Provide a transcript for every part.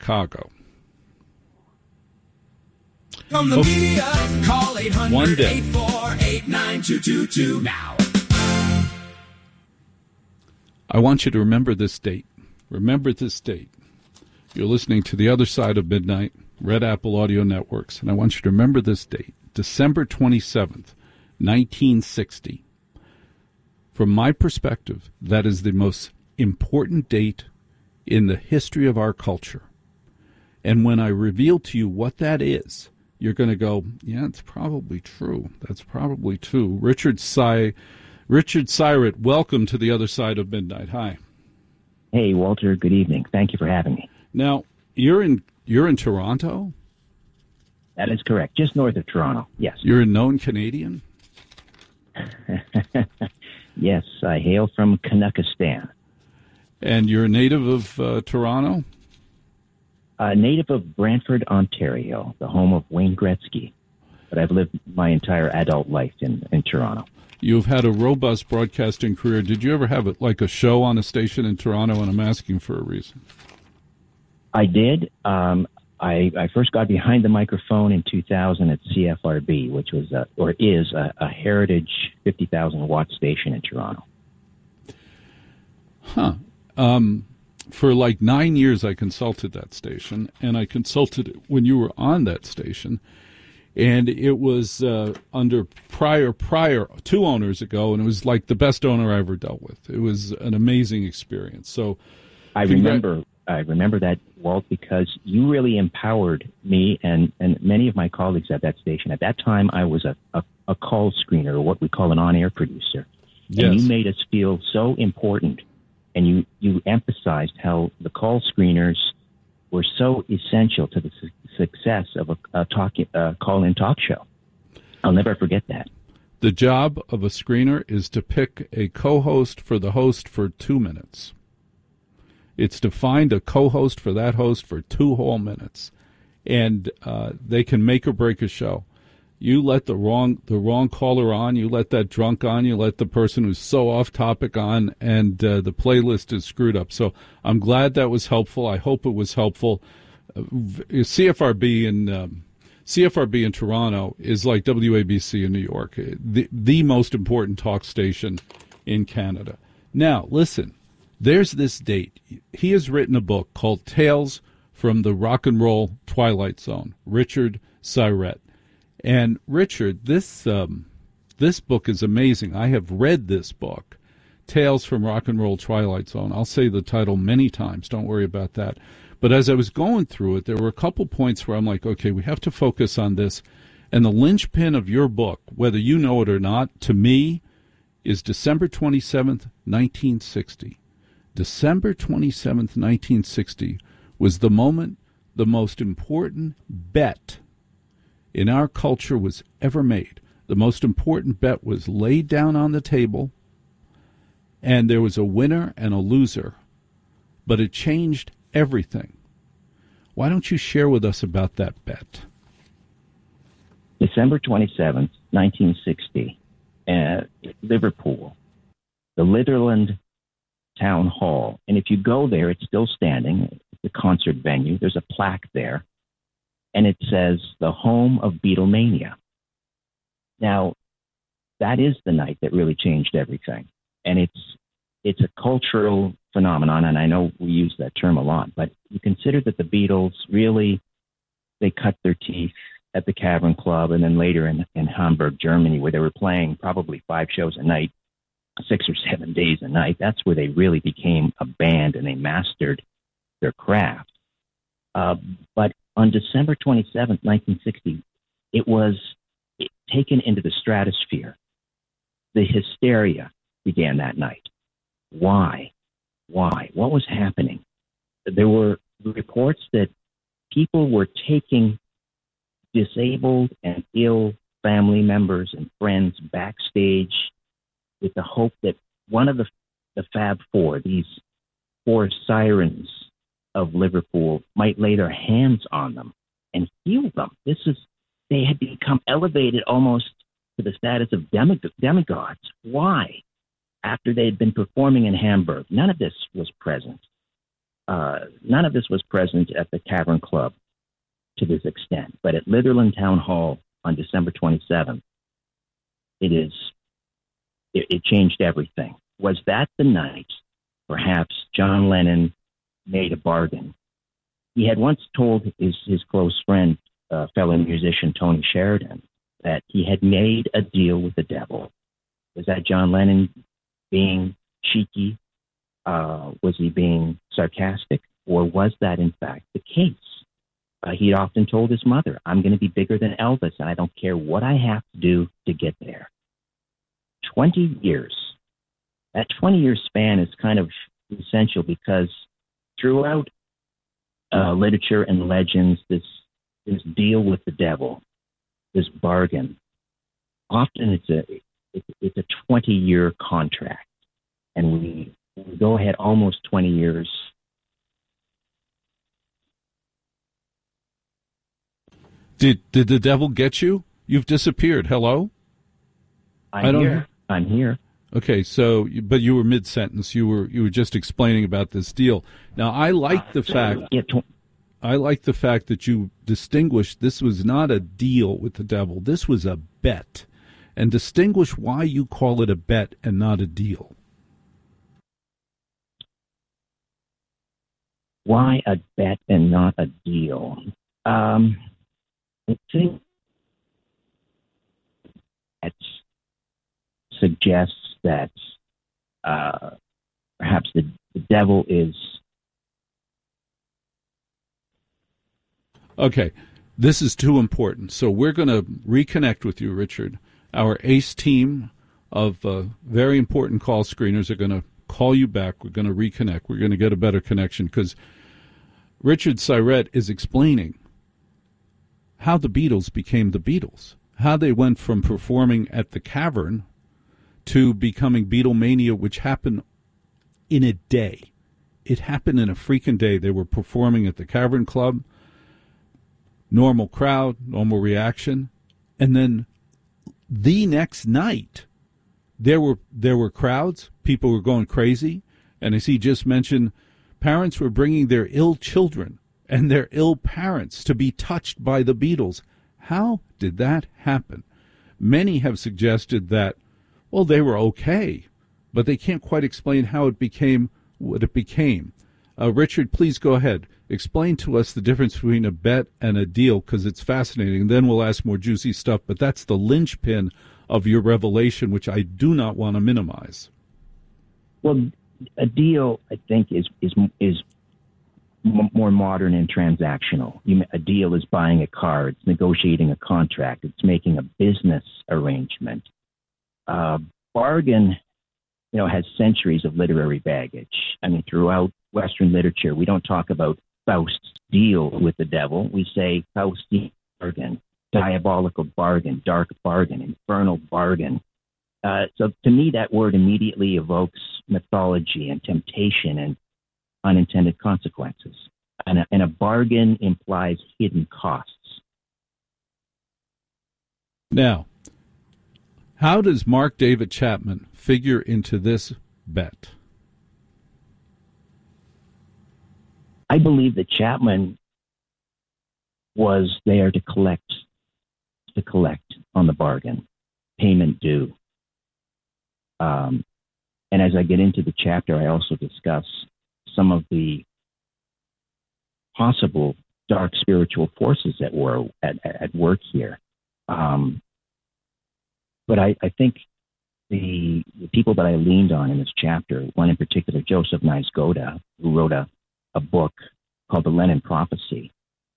Chicago. From the media, call 800 848 now. I want you to remember this date. Remember this date. You're listening to The Other Side of Midnight, Red Apple Audio Networks, and I want you to remember this date, December 27th, 1960. From my perspective, that is the most important date in the history of our culture. And when I reveal to you what that is, you're going to go, yeah, it's probably true. That's probably true. Richard Syrett, welcome to The Other Side of Midnight. Hi. Hey, Walter. Good evening. Thank you for having me. Now, you're in Toronto? That is correct. Just north of Toronto, yes. You're a known Canadian? Yes, I hail from Canuckistan. And you're a native of Toronto? A native of Brantford, Ontario, the home of Wayne Gretzky. But I've lived my entire adult life in Toronto. You've had a robust broadcasting career. Did you ever have a show on a station in Toronto? And I'm asking for a reason. I did. I first got behind the microphone in 2000 at CFRB, which was is a heritage 50,000-watt station in Toronto. Huh. For like 9 years, I consulted that station, and I consulted it when you were on that station. And it was under prior 2 owners ago, and it was like the best owner I ever dealt with. It was an amazing experience. So I remember that, Walt, because you really empowered me and many of my colleagues at that station. At that time, I was a call screener, or what we call an on-air producer. Yes. And you made us feel so important, and you emphasized how the call screeners were so essential to the success of a call-in talk show. I'll never forget that. The job of a screener is to pick a co-host for the host for 2 minutes. It's to find a co-host for that host for 2 whole minutes. And they can make or break a show. You let the wrong caller on, you let that drunk on, you let the person who's so off topic on, and the playlist is screwed up. So I'm glad that was helpful. I hope it was helpful. CFRB in Toronto is like WABC in New York, the most important talk station in Canada. Now, listen, there's this date. He has written a book called Tales from the Rock and Roll Twilight Zone, Richard Syrett. And Richard, this book is amazing. I have read this book, Tales from Rock and Roll Twilight Zone. I'll say the title many times. Don't worry about that. But as I was going through it, there were a couple points where I'm like, okay, we have to focus on this. And the linchpin of your book, whether you know it or not, to me, is December 27th, 1960. December 27th, 1960 was the moment the most important bet in our culture was ever made. The most important bet was laid down on the table, and there was a winner and a loser, but it changed everything. Why don't you share with us about that bet? December 27th, 1960, Liverpool, the Litherland Town Hall. And if you go there, it's still standing. It's a concert venue. There's a plaque there. And it says, the home of Beatlemania. Now, that is the night that really changed everything. And it's a cultural phenomenon, and I know we use that term a lot, but you consider that the Beatles really, they cut their teeth at the Cavern Club and then later in Hamburg, Germany, where they were playing probably 5 shows a night, 6 or 7 days a night. That's where they really became a band and they mastered their craft. But on December 27th, 1960, it was taken into the stratosphere. The hysteria began that night. Why? What was happening? There were reports that people were taking disabled and ill family members and friends backstage with the hope that one of the Fab Four, these 4 sirens of Liverpool, might lay their hands on them and heal them. They had become elevated almost to the status of demigods. Why? After they had been performing in Hamburg, none of this was present. none of this was present at the Tavern Club to this extent, but at Litherland Town Hall on December 27th, it changed everything. Was that the night perhaps John Lennon made a bargain? He had once told his close friend, fellow musician Tony Sheridan, that he had made a deal with the devil. Was that John Lennon being cheeky? Was he being sarcastic? Or was that, in fact, the case? He often told his mother, I'm going to be bigger than Elvis, and I don't care what I have to do to get there. 20 years. That 20-year span is kind of essential because throughout literature and legends, this deal with the devil, this bargain, often it's a 20-year contract, and we go ahead almost 20 years. Did the devil get you? You've disappeared. Hello? I'm here. Okay, so but you were mid-sentence. You were just explaining about this deal. Now, I like the fact that you distinguished this was not a deal with the devil. This was a bet, and distinguish why you call it a bet and not a deal. Why a bet and not a deal? I think that suggests that perhaps the devil is... Okay, this is too important. So we're going to reconnect with you, Richard. Our ACE team of very important call screeners are going to call you back. We're going to reconnect. We're going to get a better connection because Richard Syrett is explaining how the Beatles became the Beatles, how they went from performing at the Cavern to becoming Beatlemania, which happened in a day. It happened in a freaking day. They were performing at the Cavern Club, normal crowd, normal reaction, and then the next night there were crowds, people were going crazy, and as he just mentioned, parents were bringing their ill children and their ill parents to be touched by the Beatles. How did that happen? Many have suggested that, well, they were okay, but they can't quite explain how it became what it became. Richard, please go ahead. Explain to us the difference between a bet and a deal, because it's fascinating. Then we'll ask more juicy stuff, but that's the linchpin of your revelation, which I do not want to minimize. Well, a deal, I think, is more modern and transactional. A deal is buying a car, it's negotiating a contract, it's making a business arrangement. Bargain, has centuries of literary baggage. I mean, throughout Western literature, we don't talk about Faust's deal with the devil. We say Faust's bargain, diabolical bargain, dark bargain, infernal bargain. So to me, that word immediately evokes mythology and temptation and unintended consequences. And a bargain implies hidden costs. Now, how does Mark David Chapman figure into this bet? I believe that Chapman was there to collect on the bargain, payment due. And as I get into the chapter, I also discuss some of the possible dark spiritual forces that were at work here. But I think the people that I leaned on in this chapter, one in particular, Joseph Niezgoda, who wrote a book called The Lennon Prophecy.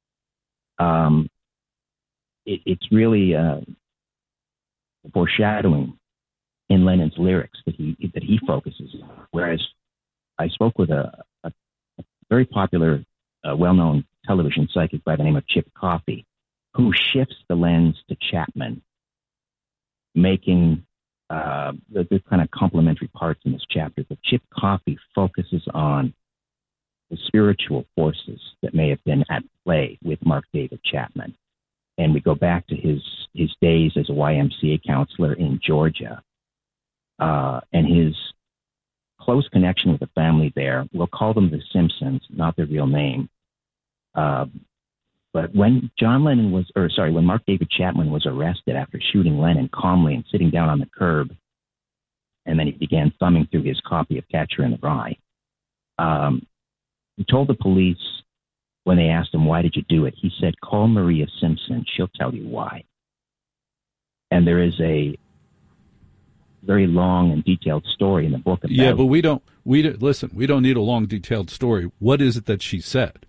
It's really foreshadowing in Lennon's lyrics that he focuses on. Whereas I spoke with a very popular, well-known television psychic by the name of Chip Coffey, who shifts the lens to Chapman, making the kind of complementary parts in this chapter. But Chip Coffey focuses on the spiritual forces that may have been at play with Mark David Chapman. And we go back to his days as a YMCA counselor in Georgia, and his close connection with the family there. We'll call them the Simpsons, not their real name. But when when Mark David Chapman was arrested after shooting Lennon calmly and sitting down on the curb, and then he began thumbing through his copy of Catcher in the Rye, he told the police when they asked him, why did you do it? He said, call Maria Simpson. She'll tell you why. And there is a very long and detailed story in the book about... Yeah, but we don't need a long, detailed story. What is it that she said?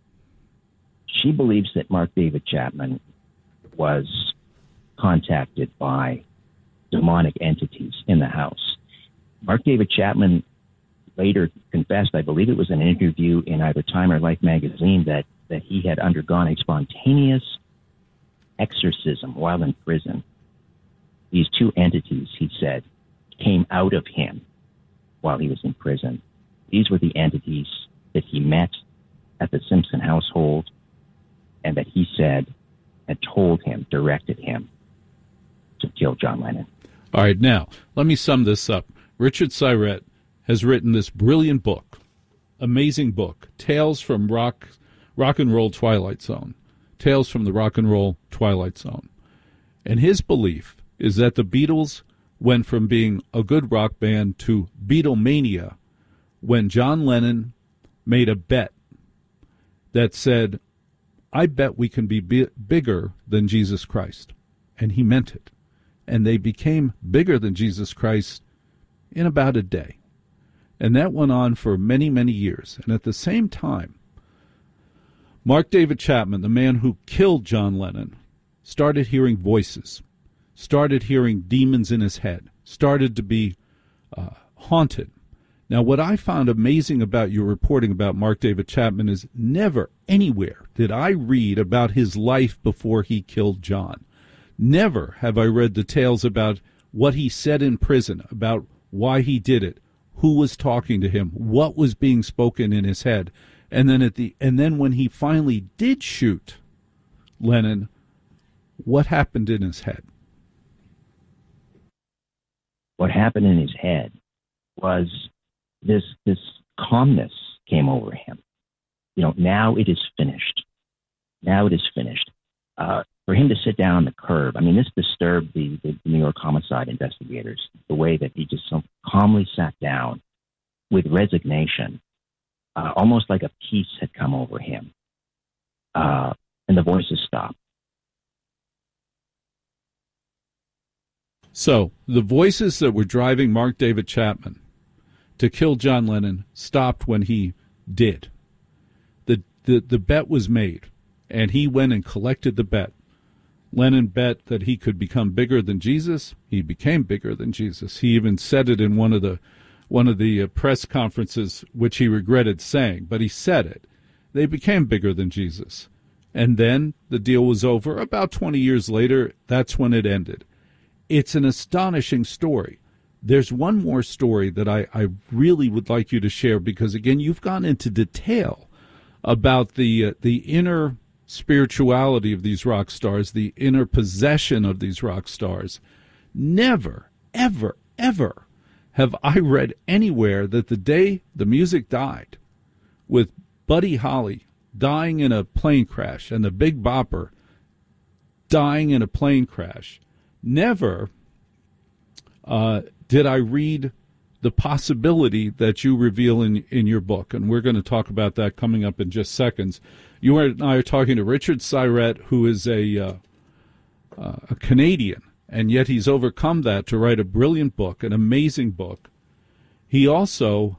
She believes that Mark David Chapman was contacted by demonic entities in the house. Mark David Chapman later confessed, I believe it was in an interview in either Time or Life magazine, that he had undergone a spontaneous exorcism while in prison. These two entities, he said, came out of him while he was in prison. These were the entities that he met at the Simpson household and that he said had told him, directed him to kill John Lennon. All right, now, let me sum this up. Richard Syrett has written this brilliant book, amazing book, Tales from Rock and Roll Twilight Zone, Tales from the Rock and Roll Twilight Zone. And his belief is that the Beatles went from being a good rock band to Beatlemania when John Lennon made a bet that said, I bet we can be bigger than Jesus Christ. And he meant it. And they became bigger than Jesus Christ in about a day. And that went on for many, many years. And at the same time, Mark David Chapman, the man who killed John Lennon, started hearing voices, started hearing demons in his head, started to be haunted. Now, what I found amazing about your reporting about Mark David Chapman is never anywhere did I read about his life before he killed John. Never have I read the tales about what he said in prison, about why he did it, who was talking to him, what was being spoken in his head. And then when he finally did shoot Lennon, what happened in his head? What happened in his head was this calmness came over him. Now it is finished. Now it is finished. For him to sit down on the curb, I mean, this disturbed the New York homicide investigators, the way that he just so calmly sat down with resignation, almost like a peace had come over him. And the voices stopped. So the voices that were driving Mark David Chapman to kill John Lennon stopped when he did. The bet was made, and he went and collected the bet. Lennon bet that he could become bigger than Jesus. He became bigger than Jesus. He even said it in one of the press conferences, which he regretted saying, but he said it. They became bigger than Jesus. And then the deal was over. About 20 years later, that's when it ended. It's an astonishing story. There's one more story that I really would like you to share because, again, you've gone into detail about the inner spirituality of these rock stars, the inner possession of these rock stars. Never, ever, ever have I read anywhere that the day the music died, with Buddy Holly dying in a plane crash and the Big Bopper dying in a plane crash, never did I read the possibility that you reveal in your book. And we're going to talk about that coming up in just seconds. You and I are talking to Richard Syrett, who is a Canadian, and yet he's overcome that to write a brilliant book, an amazing book. He also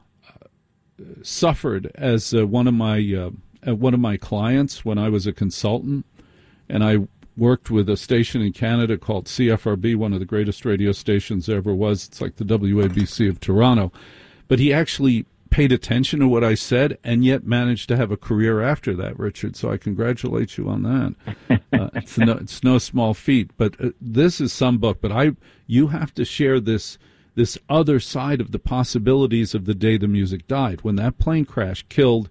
suffered as one of my clients when I was a consultant, and I worked with a station in Canada called CFRB, one of the greatest radio stations there ever was. It's like the WABC of Toronto. But he actually paid attention to what I said and yet managed to have a career after that, Richard. So I congratulate you on that. It's no small feat. But this is some book. But you have to share this other side of the possibilities of the day the music died. When that plane crash killed,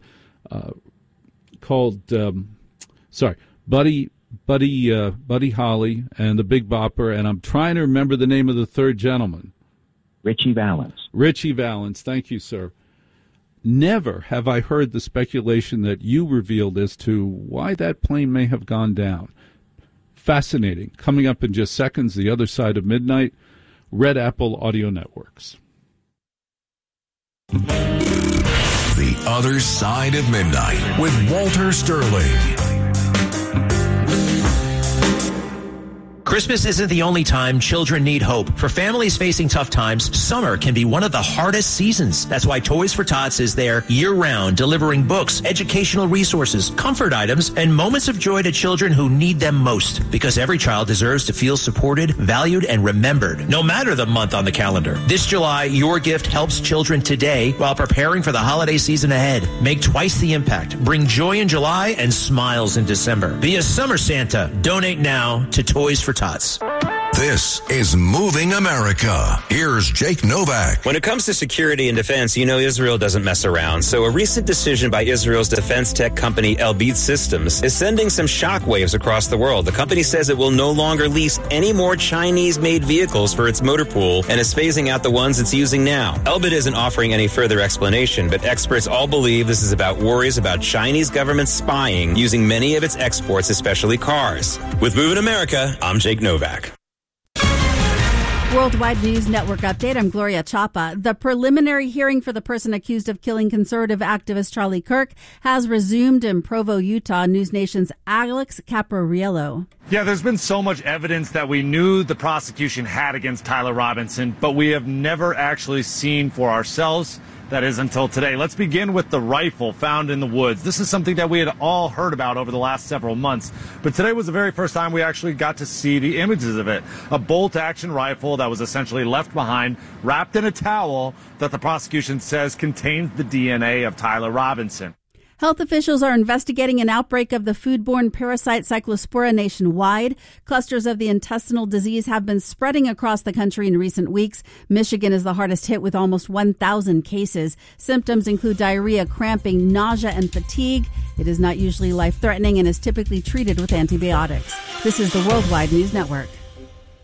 Buddy Holly and the Big Bopper, and I'm trying to remember the name of the third gentleman. Richie Valens. Richie Valens. Thank you, sir. Never have I heard the speculation that you revealed as to why that plane may have gone down. Fascinating. Coming up in just seconds, The Other Side of Midnight, Red Apple Audio Networks. The Other Side of Midnight with Walter Sterling. Christmas isn't the only time children need hope. For families facing tough times, summer can be one of the hardest seasons. That's why Toys for Tots is there year-round, delivering books, educational resources, comfort items, and moments of joy to children who need them most. Because every child deserves to feel supported, valued, and remembered, no matter the month on the calendar. This July, your gift helps children today while preparing for the holiday season ahead. Make twice the impact. Bring joy in July and smiles in December. Be a summer Santa. Donate now to Toys for Tots. This is Moving America. Here's Jake Novak. When it comes to security and defense, you know Israel doesn't mess around. So a recent decision by Israel's defense tech company Elbit Systems is sending some shockwaves across the world. The company says it will no longer lease any more Chinese-made vehicles for its motor pool and is phasing out the ones it's using now. Elbit isn't offering any further explanation, but experts all believe this is about worries about Chinese government spying using many of its exports, especially cars. With Moving America, I'm Jake Novak. Worldwide News Network update. I'm Gloria Chapa. The preliminary hearing for the person accused of killing conservative activist Charlie Kirk has resumed in Provo, Utah. News Nation's Alex Capariello. Yeah, there's been so much evidence that we knew the prosecution had against Tyler Robinson, but we have never actually seen for ourselves. That is until today. Let's begin with the rifle found in the woods. This is something that we had all heard about over the last several months, but today was the very first time we actually got to see the images of it. A bolt-action rifle that was essentially left behind, wrapped in a towel that the prosecution says contains the DNA of Tyler Robinson. Health officials are investigating an outbreak of the foodborne parasite Cyclospora nationwide. Clusters of the intestinal disease have been spreading across the country in recent weeks. Michigan is the hardest hit with almost 1,000 cases. Symptoms include diarrhea, cramping, nausea, and fatigue. It is not usually life-threatening and is typically treated with antibiotics. This is the Worldwide News Network.